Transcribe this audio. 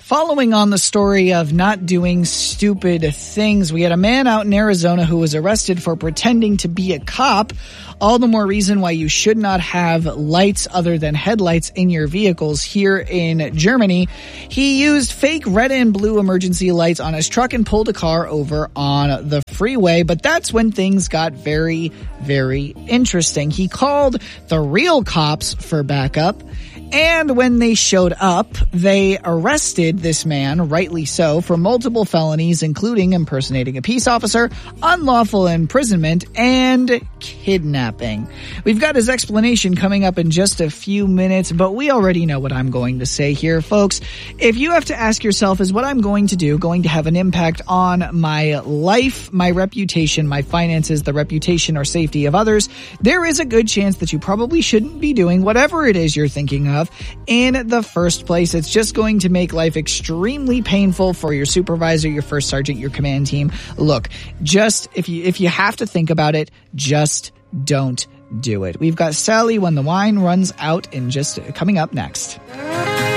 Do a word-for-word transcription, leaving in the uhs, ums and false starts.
Following on the story of not doing stupid things, we had a man out in Arizona who was arrested for pretending to be a cop. All the more reason why you should not have lights other than headlights in your vehicles here in Germany. He used fake red and blue emergency lights on his truck and pulled a car over on the freeway. But that's when things got very, very interesting. He called the real cops for backup. And when they showed up, they arrested this man, rightly so, for multiple felonies, including impersonating a peace officer, unlawful imprisonment, and kidnapping. We've got his explanation coming up in just a few minutes, but we already know what I'm going to say here, folks. If you have to ask yourself, is what I'm going to do going to have an impact on my life, my reputation, my finances, the reputation or safety of others, there is a good chance that you probably shouldn't be doing whatever it is you're thinking of in the first place. It's just going to make life extremely painful for your supervisor, your first sergeant, your command team. Look, just if you if you have to think about it, just don't do it. We've got Sally When the Wine Runs Out in just coming up next.